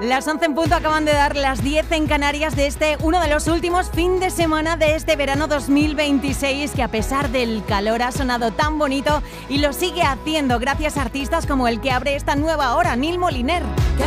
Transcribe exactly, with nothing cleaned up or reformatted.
Las once en punto acaban de dar las diez en Canarias de este, uno de los últimos fin de semana de este verano dos mil veintiséis, que a pesar del calor ha sonado tan bonito y lo sigue haciendo gracias a artistas como el que abre esta nueva hora, Nil Moliner.